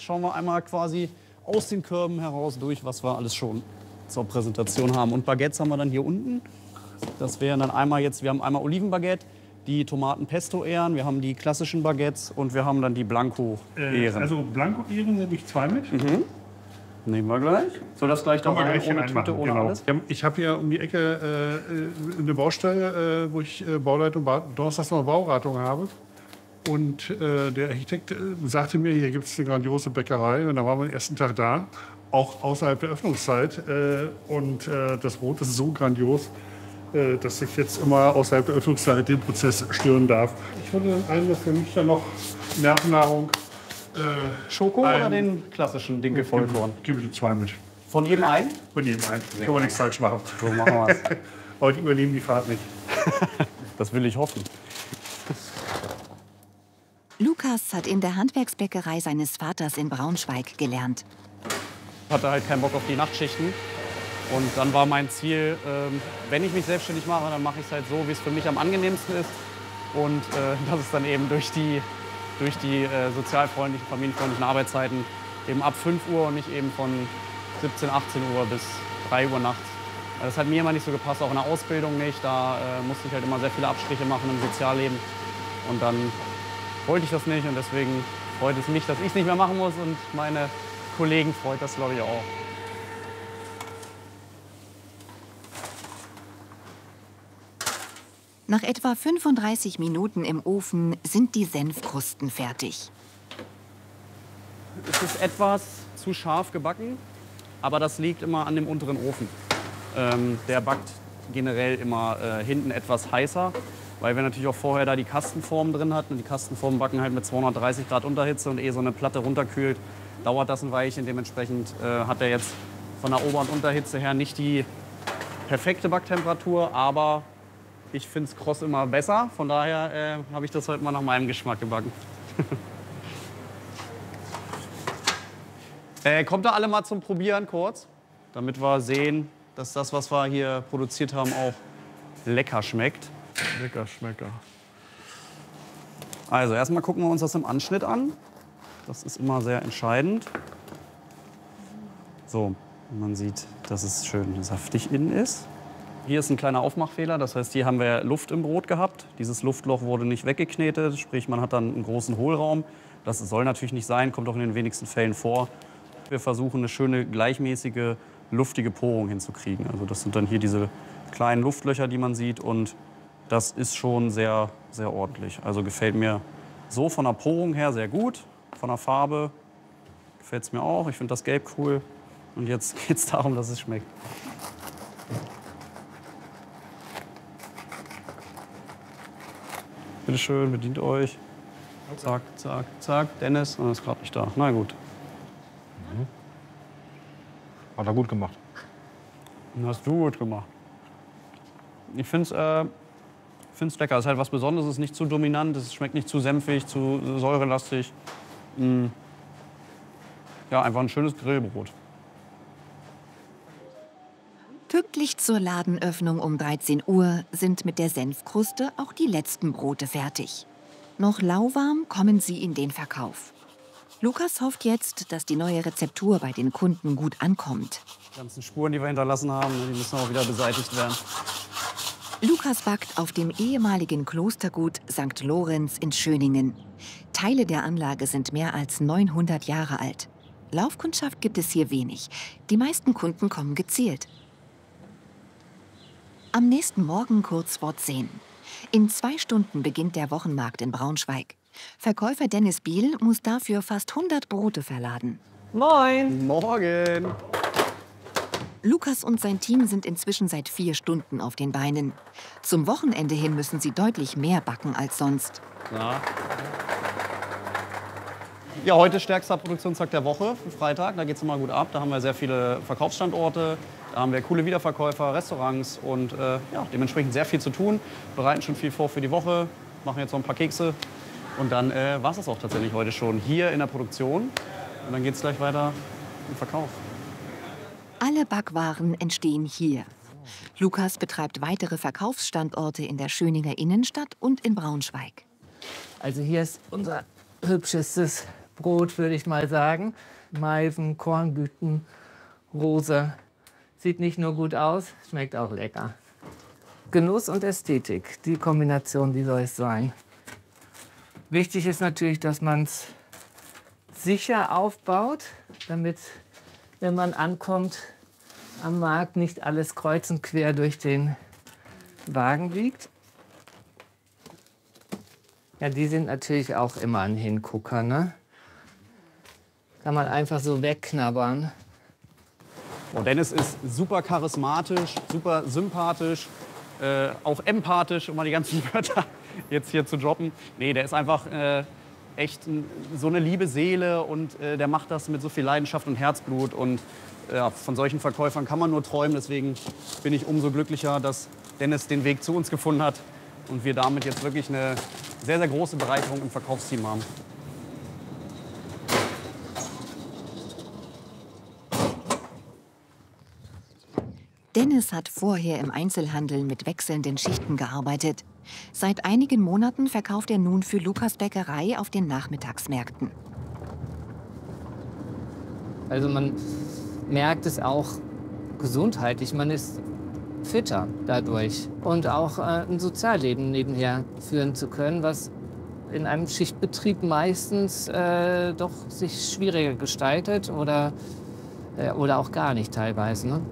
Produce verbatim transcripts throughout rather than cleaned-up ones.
schauen wir einmal quasi aus den Körben heraus durch, was wir alles schon zur Präsentation haben. Und Baguettes haben wir dann hier unten. Das wären dann einmal jetzt, wir haben einmal Olivenbaguette, die Tomaten-Pesto-Ehren, wir haben die klassischen Baguettes und wir haben dann die Blanco-Ehren. Äh, also Blanco-Ehren nehme ich zwei mit. Mhm. Nehmen wir gleich. Soll das gleich da rein, ohne Tüte, ohne genau. alles? Ich habe hier um die Ecke äh, eine Baustelle, äh, wo ich äh, Bauleitung, ba Donnerstags noch Bauratung habe. Und äh, der Architekt äh, sagte mir, hier gibt es eine grandiose Bäckerei. Und da waren wir den ersten Tag da, auch außerhalb der Öffnungszeit. Äh, und äh, das Brot ist so grandios, äh, dass ich jetzt immer außerhalb der Öffnungszeit den Prozess stören darf. Ich würde einen, dass für mich dann noch Nervennahrung. Äh, Schoko oder den klassischen Dinkelvollkorn? Gib mir zwei mit. Von jedem einen? Von jedem einen. Kann man nichts falsch machen. So machen wir es. Heute übernehmen die Fahrt nicht. Das will ich hoffen. Lukas hat in der Handwerksbäckerei seines Vaters in Braunschweig gelernt. Ich hatte halt keinen Bock auf die Nachtschichten. Und dann war mein Ziel, ähm, wenn ich mich selbstständig mache, dann mache ich es halt so, wie es für mich am angenehmsten ist. Und äh, das ist dann eben durch die durch die äh, sozialfreundlichen, familienfreundlichen Arbeitszeiten eben ab fünf Uhr und nicht eben von siebzehn, achtzehn Uhr bis drei Uhr nachts. Das hat mir immer nicht so gepasst, auch in der Ausbildung nicht. Da äh, musste ich halt immer sehr viele Abstriche machen im Sozialleben. Und dann wollte ich das nicht und deswegen freut es mich, dass ich es nicht mehr machen muss und meine Kollegen freut das, glaube ich, auch. Nach etwa fünfunddreißig Minuten im Ofen sind die Senfkrusten fertig. Es ist etwas zu scharf gebacken, aber das liegt immer an dem unteren Ofen. Ähm, der backt generell immer äh, hinten etwas heißer, weil wir natürlich auch vorher da die Kastenformen drin hatten. Und die Kastenformen backen halt mit zweihundertdreißig Grad Unterhitze und ehe so eine Platte runterkühlt, dauert das ein Weilchen. Dementsprechend äh, hat er jetzt von der Ober- und Unterhitze her nicht die perfekte Backtemperatur, aber ich finde es kross immer besser, von daher äh, habe ich das heute mal nach meinem Geschmack gebacken. äh, kommt da alle mal zum Probieren kurz, damit wir sehen, dass das, was wir hier produziert haben, auch lecker schmeckt. Lecker Schmecker. Also erstmal gucken wir uns das im Anschnitt an. Das ist immer sehr entscheidend. So, man sieht, dass es schön saftig innen ist. Hier ist ein kleiner Aufmachfehler, das heißt, hier haben wir Luft im Brot gehabt. Dieses Luftloch wurde nicht weggeknetet, sprich, man hat dann einen großen Hohlraum. Das soll natürlich nicht sein, kommt auch in den wenigsten Fällen vor. Wir versuchen, eine schöne, gleichmäßige, luftige Porung hinzukriegen. Also das sind dann hier diese kleinen Luftlöcher, die man sieht. Und das ist schon sehr, sehr ordentlich. Also gefällt mir so von der Porung her sehr gut. Von der Farbe gefällt es mir auch. Ich finde das Gelb cool. Und jetzt geht es darum, dass es schmeckt. Bitte schön, bedient euch. Zack, zack, zack. Dennis, und ist gerade nicht da. Na gut. Mhm. Hat er gut gemacht. Hast du gut gemacht. Ich finde es äh, find's lecker. Es ist halt was Besonderes, es ist nicht zu dominant, es schmeckt nicht zu senfig, zu säurelastig. Mm. Ja, einfach ein schönes Grillbrot. Pünktlich zur Ladenöffnung um dreizehn Uhr sind mit der Senfkruste auch die letzten Brote fertig. Noch lauwarm kommen sie in den Verkauf. Lukas hofft jetzt, dass die neue Rezeptur bei den Kunden gut ankommt. Die ganzen Spuren, die wir hinterlassen haben, die müssen auch wieder beseitigt werden. Lukas backt auf dem ehemaligen Klostergut Sankt Lorenz in Schöningen. Teile der Anlage sind mehr als neunhundert Jahre alt. Laufkundschaft gibt es hier wenig. Die meisten Kunden kommen gezielt. Am nächsten Morgen kurz vor zehn. In zwei Stunden beginnt der Wochenmarkt in Braunschweig. Verkäufer Dennis Biel muss dafür fast hundert Brote verladen. Moin! Morgen! Lukas und sein Team sind inzwischen seit vier Stunden auf den Beinen. Zum Wochenende hin müssen sie deutlich mehr backen als sonst. Ja, ja, heute stärkster Produktionstag der Woche, Freitag. Da geht es immer gut ab. Da haben wir sehr viele Verkaufsstandorte. Da haben wir coole Wiederverkäufer, Restaurants und äh, ja, dementsprechend sehr viel zu tun. Bereiten schon viel vor für die Woche, machen jetzt noch ein paar Kekse. Und dann äh, war es das auch tatsächlich heute schon hier in der Produktion. Und dann geht es gleich weiter im Verkauf. Alle Backwaren entstehen hier. Lukas betreibt weitere Verkaufsstandorte in der Schöninger Innenstadt und in Braunschweig. Also hier ist unser hübschestes Brot, würde ich mal sagen. Meisen, Kornblüten, Rose. Sieht nicht nur gut aus, schmeckt auch lecker. Genuss und Ästhetik, die Kombination, die soll es sein. Wichtig ist natürlich, dass man es sicher aufbaut, damit, wenn man ankommt, am Markt nicht alles kreuz und quer durch den Wagen liegt. Ja, die sind natürlich auch immer ein Hingucker, ne? Kann man einfach so wegknabbern. Und Dennis ist super charismatisch, super sympathisch, äh, auch empathisch, um mal die ganzen Wörter jetzt hier zu droppen. Nee, der ist einfach äh, echt ein, so eine liebe Seele und äh, der macht das mit so viel Leidenschaft und Herzblut. Und ja, von solchen Verkäufern kann man nur träumen. Deswegen bin ich umso glücklicher, dass Dennis den Weg zu uns gefunden hat und wir damit jetzt wirklich eine sehr, sehr große Bereicherung im Verkaufsteam haben. Dennis hat vorher im Einzelhandel mit wechselnden Schichten gearbeitet. Seit einigen Monaten verkauft er nun für Lukas Bäckerei auf den Nachmittagsmärkten. Also man merkt es auch gesundheitlich, man ist fitter dadurch. Und auch äh, ein Sozialleben nebenher führen zu können, was in einem Schichtbetrieb meistens äh, doch sich schwieriger gestaltet oder, äh, oder auch gar nicht teilweise. Ne?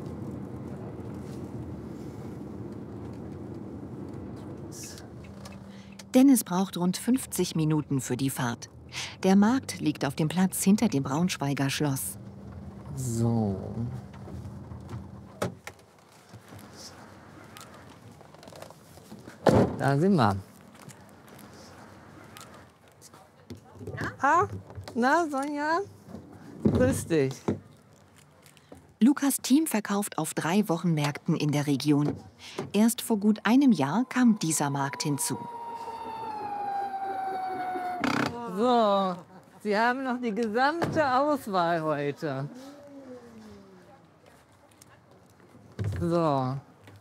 Dennis braucht rund fünfzig Minuten für die Fahrt. Der Markt liegt auf dem Platz hinter dem Braunschweiger Schloss. So. Da sind wir. Ah, na Sonja, grüß dich. Lukas Team verkauft auf drei Wochenmärkten in der Region. Erst vor gut einem Jahr kam dieser Markt hinzu. So, Sie haben noch die gesamte Auswahl heute. So.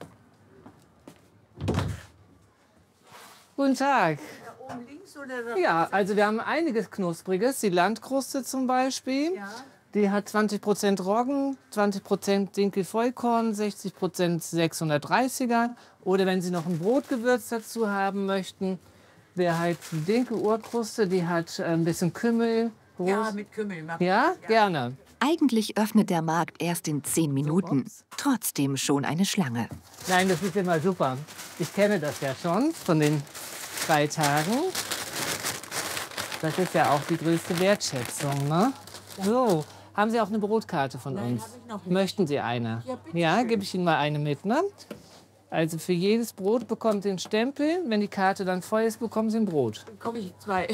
Guten Tag. Ja, also wir haben einiges Knuspriges. Die Landkruste zum Beispiel. Ja. Die hat zwanzig Prozent Roggen, zwanzig Prozent Dinkelvollkorn, sechzig Prozent sechshundertdreißiger. Oder wenn Sie noch ein Brotgewürz dazu haben möchten, wäre halt die Dinkel-Urkruste, die hat ein bisschen Kümmel. Groß. Ja, mit Kümmel. Ja? Ja, gerne. Eigentlich öffnet der Markt erst in zehn Minuten. Trotzdem schon eine Schlange. Nein, das ist immer super. Ich kenne das ja schon von den drei Tagen. Das ist ja auch die größte Wertschätzung, ne? So, haben Sie auch eine Brotkarte von Nein, uns? hab ich noch nicht. Möchten Sie eine? Ja, bitte Ja, schön. gebe ich Ihnen mal eine mit, ne? Also für jedes Brot bekommt Sie einen Stempel. Wenn die Karte dann voll ist, bekommen Sie ein Brot. Komme ich zwei.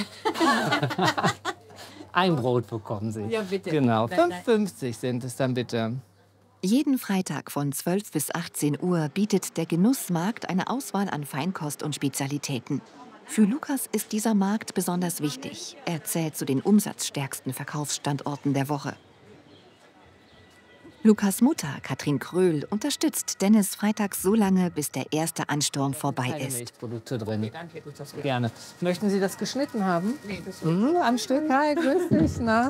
Ein Brot bekommen Sie. Ja, bitte. Genau, Nein, fünf nein. fünfzig sind es dann bitte. Jeden Freitag von zwölf bis achtzehn Uhr bietet der Genussmarkt eine Auswahl an Feinkost und Spezialitäten. Für Lukas ist dieser Markt besonders wichtig. Er zählt zu den umsatzstärksten Verkaufsstandorten der Woche. Lukas Mutter, Katrin Kröhl, unterstützt Dennis freitags so lange, bis der erste Ansturm vorbei Keine ist. Milchprodukte drin. Danke, du das Gerne. Möchten Sie das geschnitten haben? Nee, das Mhm, am Stück. Hi, grüß dich. Na?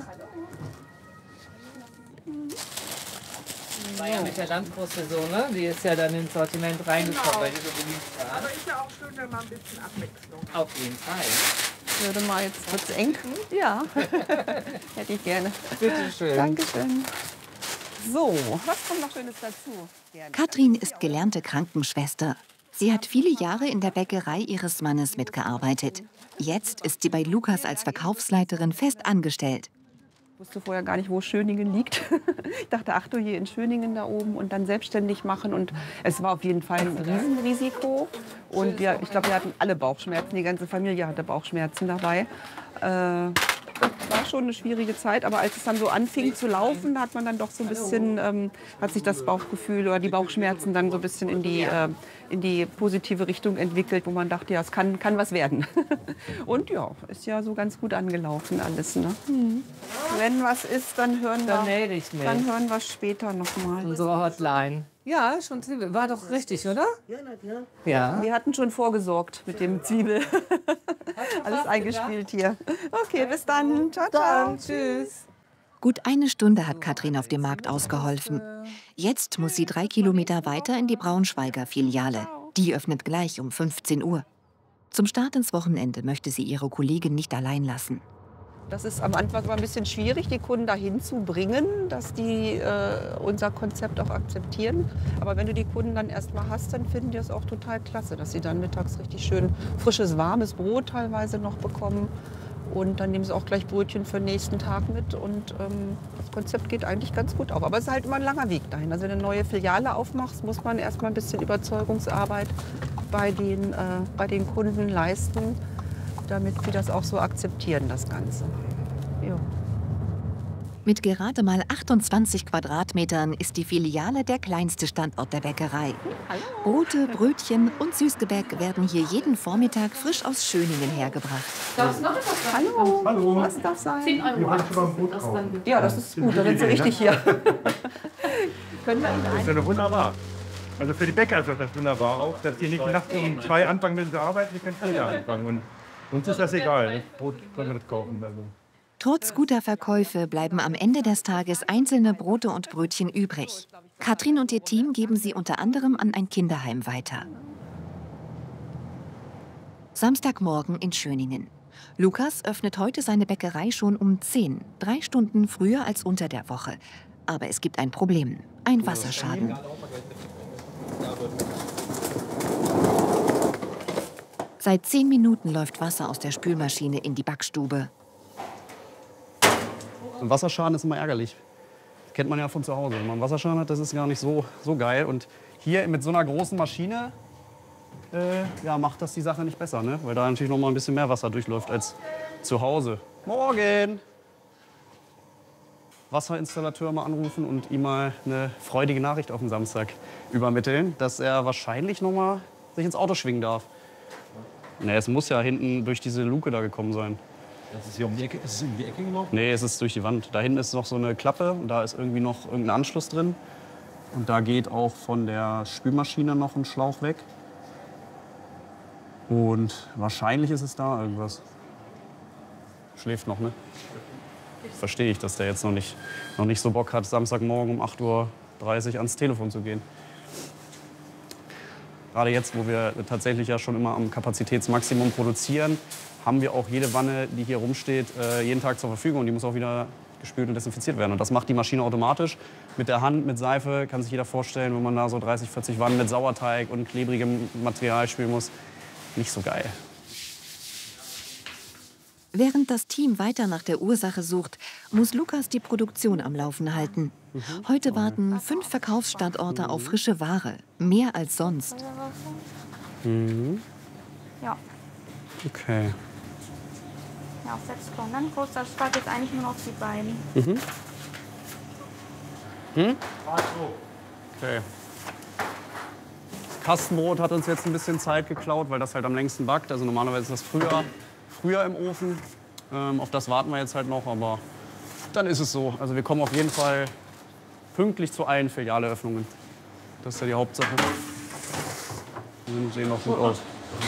War ja mit der Landkruste so, ne? Die ist ja dann ins Sortiment reingekommen, Genau. weil die so beliebt war. Aber ist ja auch schön, wenn man ein bisschen Abwechslung hat. Auf jeden Fall. Würde mal jetzt kurz eng. Ja, hätte ich gerne. Bitte schön. Dankeschön. So, was kommt noch Schönes dazu? Gerne. Katrin ist gelernte Krankenschwester. Sie hat viele Jahre in der Bäckerei ihres Mannes mitgearbeitet. Jetzt ist sie bei Lukas als Verkaufsleiterin fest angestellt. Ich wusste vorher gar nicht, wo Schöningen liegt. Ich dachte, ach du, hier in Schöningen da oben und dann selbstständig machen. Und es war auf jeden Fall ein Riesenrisiko. Und wir, ich glaube, wir hatten alle Bauchschmerzen. Die ganze Familie hatte Bauchschmerzen dabei. Äh, war schon eine schwierige Zeit, aber als es dann so anfing zu laufen, hat man dann doch so ein bisschen, ähm, hat sich das Bauchgefühl oder die Bauchschmerzen dann so ein bisschen in die, äh, in die positive Richtung entwickelt, wo man dachte, ja, es kann, kann was werden. Und ja, ist ja so ganz gut angelaufen alles. Ne? Mhm. Wenn was ist, dann hören Dann wir, melde ich mich. dann hören wir später noch mal. Unsere Hotline. Ja, schon Zwiebel. War doch richtig, oder? Ja, ja. Wir hatten schon vorgesorgt mit dem Zwiebel. Alles eingespielt hier. Okay, bis dann. Ciao, ciao. Tschüss. Gut eine Stunde hat Katrin auf dem Markt ausgeholfen. Jetzt muss sie drei Kilometer weiter in die Braunschweiger Filiale. Die öffnet gleich um fünfzehn Uhr. Zum Start ins Wochenende möchte sie ihre Kollegin nicht allein lassen. Das ist am Anfang immer ein bisschen schwierig, die Kunden dahin zu bringen, dass die äh, unser Konzept auch akzeptieren. Aber wenn du die Kunden dann erst mal hast, dann finden die es auch total klasse, dass sie dann mittags richtig schön frisches, warmes Brot teilweise noch bekommen. Und dann nehmen sie auch gleich Brötchen für den nächsten Tag mit. Und ähm, das Konzept geht eigentlich ganz gut auf. Aber es ist halt immer ein langer Weg dahin. Also wenn du eine neue Filiale aufmachst, muss man erst mal ein bisschen Überzeugungsarbeit bei den, äh, bei den Kunden leisten, damit sie das auch so akzeptieren, das Ganze. Jo. Mit gerade mal achtundzwanzig Quadratmetern ist die Filiale der kleinste Standort der Bäckerei. Brote, Brötchen und Süßgebäck werden hier jeden Vormittag frisch aus Schöningen hergebracht. Darf es noch etwas sein? Hallo. Hallo. Was darf sein? zehn Euro. Ja, das ist gut, dann sind Sie richtig hier. Können wir Ihnen Das ist ja wunderbar. Also für die Bäcker ist das wunderbar auch, dass die nicht nachts um zwei anfangen müssen zu arbeiten, die können früher anfangen. Und uns ist das egal, das Brot können wir nicht kaufen. Also. Trotz guter Verkäufe bleiben am Ende des Tages einzelne Brote und Brötchen übrig. Katrin und ihr Team geben sie unter anderem an ein Kinderheim weiter. Samstagmorgen in Schöningen. Lukas öffnet heute seine Bäckerei schon um zehn, drei Stunden früher als unter der Woche. Aber es gibt ein Problem, ein Wasserschaden. Seit zehn Minuten läuft Wasser aus der Spülmaschine in die Backstube. Ein Wasserschaden ist immer ärgerlich. Das kennt man ja von zu Hause. Wenn man einen Wasserschaden hat, das ist gar nicht so, so geil. Und hier mit so einer großen Maschine äh, ja, macht das die Sache nicht besser, ne? Weil da natürlich noch mal ein bisschen mehr Wasser durchläuft als zu Hause. Morgen! Wasserinstallateur mal anrufen und ihm mal eine freudige Nachricht auf den Samstag übermitteln, dass er wahrscheinlich noch mal sich ins Auto schwingen darf. Ne, es muss ja hinten durch diese Luke da gekommen sein. Das ist hier um die Ecke, ist es um die Ecke gelaufen? Nee, es ist durch die Wand. Da hinten ist noch so eine Klappe und da ist irgendwie noch irgendein Anschluss drin. Und da geht auch von der Spülmaschine noch ein Schlauch weg. Und wahrscheinlich ist es da irgendwas. Schläft noch, ne? Verstehe ich, dass der jetzt noch nicht, noch nicht so Bock hat, Samstagmorgen um acht Uhr dreißig ans Telefon zu gehen. Gerade jetzt, wo wir tatsächlich ja schon immer am Kapazitätsmaximum produzieren, haben wir auch jede Wanne, die hier rumsteht, jeden Tag zur Verfügung. Und die muss auch wieder gespült und desinfiziert werden. Und das macht die Maschine automatisch. Mit der Hand, mit Seife, kann sich jeder vorstellen, wenn man da so dreißig, vierzig Wannen mit Sauerteig und klebrigem Material spülen muss. Nicht so geil. Während das Team weiter nach der Ursache sucht, muss Lukas die Produktion am Laufen halten. Heute warten fünf Verkaufsstandorte auf frische Ware. Mehr als sonst. Mhm. Ja, Okay. ja, auf sechs Tonnen. Dann großer Start jetzt eigentlich nur noch die beiden. Mhm. Hm? Okay. Das Kastenbrot hat uns jetzt ein bisschen Zeit geklaut, weil das halt am längsten backt. Also normalerweise ist das früher, früher im Ofen. Ähm, auf das warten wir jetzt halt noch, aber dann ist es so. Also wir kommen auf jeden Fall pünktlich zu allen Filialeöffnungen. Das ist ja die Hauptsache. Die sehen noch gut aus.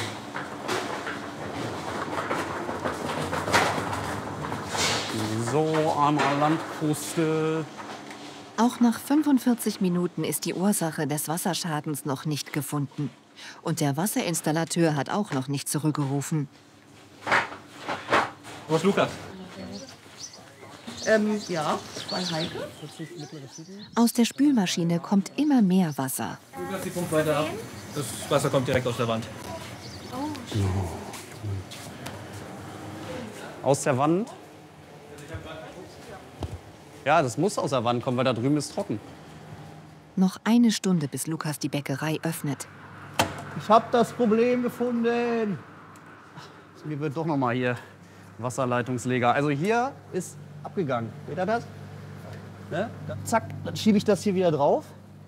So, einmal Landkruste. Auch nach fünfundvierzig Minuten ist die Ursache des Wasserschadens noch nicht gefunden. Und der Wasserinstallateur hat auch noch nicht zurückgerufen. Wo ist Lukas? Ähm, ja, bei Heike. Aus der Spülmaschine kommt immer mehr Wasser. Lukas, die pumpt weiter ab. Das Wasser kommt direkt aus der Wand. Aus der Wand? Ja, das muss aus der Wand kommen, weil da drüben ist trocken. Noch eine Stunde, bis Lukas die Bäckerei öffnet. Ich habe das Problem gefunden. Mir wird doch noch mal hier Wasserleitungsleger. Also hier ist abgegangen. Seht ihr das? Ne? Dann zack, dann schiebe ich das hier wieder drauf.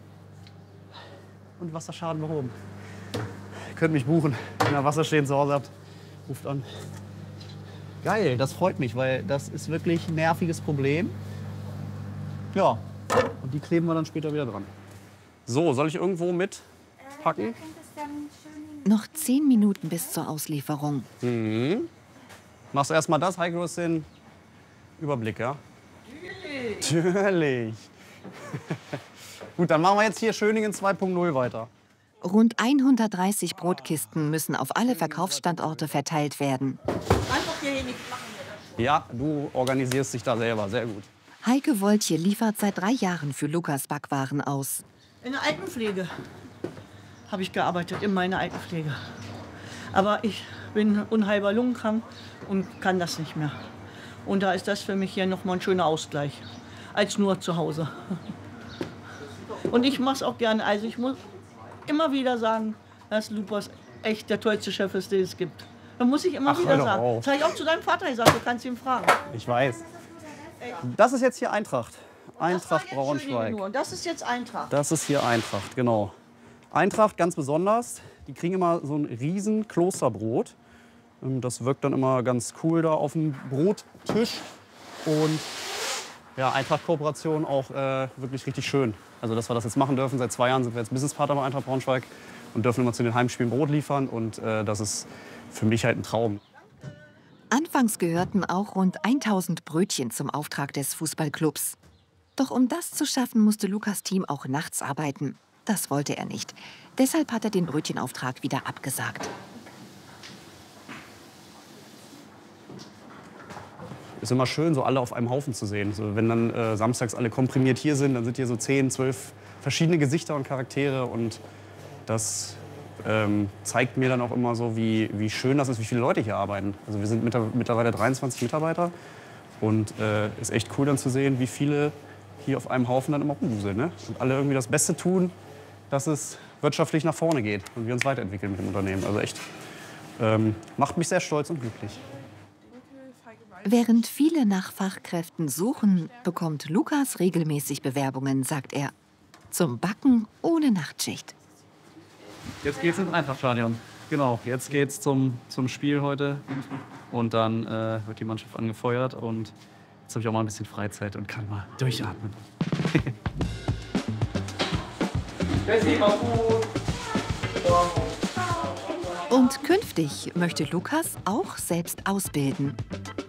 Und Wasserschaden behoben. Ihr könnt mich buchen, wenn ihr Wasserstehen zu Hause habt. Ruft an. Geil, das freut mich, weil das ist wirklich ein nerviges Problem. Ja, und die kleben wir dann später wieder dran. So, soll ich irgendwo mitpacken? Noch zehn Minuten bis zur Auslieferung. Mhm. Machst du erst mal das? Heike, du hast den Überblick, ja? Natürlich. Natürlich. Gut, dann machen wir jetzt hier Schöningen zwei Punkt null weiter. Rund hundertdreißig Brotkisten müssen auf alle Verkaufsstandorte verteilt werden. Einfach hier nicht machen. Ja, du organisierst dich da selber, sehr gut. Heike Woltje liefert seit drei Jahren für Lukas Backwaren aus. In der Altenpflege habe ich gearbeitet, in meiner Altenpflege. Aber ich bin unheilbar lungenkrank und kann das nicht mehr. Und da ist das für mich hier noch mal ein schöner Ausgleich, als nur zu Hause. Und ich mache es auch gerne. Also ich muss immer wieder sagen, dass Lukas echt der tollste Chef ist, den es gibt. Das muss ich immer Ach, wieder hör doch sagen. auf. Das habe ich auch zu deinem Vater gesagt, du kannst ihn fragen. Ich weiß. Das ist jetzt hier Eintracht. Eintracht Das war jetzt Schöningen Braunschweig. nur. Und das ist jetzt Eintracht. Das ist hier Eintracht, genau. Eintracht ganz besonders. Die kriegen immer so ein riesen Klosterbrot. Ähm, Das wirkt dann immer ganz cool da auf dem Brottisch. Und ja, Eintracht-Kooperation auch äh, wirklich richtig schön. Also, dass wir das jetzt machen dürfen. Seit zwei Jahren sind wir jetzt Businesspartner bei Eintracht Braunschweig und dürfen immer zu den Heimspielen Brot liefern. Und äh, das ist für mich halt ein Traum. Anfangs gehörten auch rund tausend Brötchen zum Auftrag des Fußballclubs. Doch um das zu schaffen, musste Lukas Team auch nachts arbeiten. Das wollte er nicht. Deshalb hat er den Brötchenauftrag wieder abgesagt. Ist immer schön, so alle auf einem Haufen zu sehen. So, wenn dann äh, samstags alle komprimiert hier sind, dann sind hier so zehn, zwölf verschiedene Gesichter und Charaktere. Und das ähm, zeigt mir dann auch immer so, wie, wie schön das ist, wie viele Leute hier arbeiten. Also wir sind mittlerweile dreiundzwanzig Mitarbeiter. Und äh, ist echt cool dann zu sehen, wie viele hier auf einem Haufen dann immer rumwuseln, ne? Und alle irgendwie das Beste tun, dass es wirtschaftlich nach vorne geht und wir uns weiterentwickeln mit dem Unternehmen. Also echt, ähm, macht mich sehr stolz und glücklich. Während viele nach Fachkräften suchen, bekommt Lukas regelmäßig Bewerbungen, sagt er. Zum Backen ohne Nachtschicht. Jetzt geht's ins Eintrachtstadion. Genau, jetzt geht's zum, zum Spiel heute. Und dann äh, wird die Mannschaft angefeuert. Und jetzt habe ich auch mal ein bisschen Freizeit und kann mal durchatmen. Und künftig möchte Lukas auch selbst ausbilden.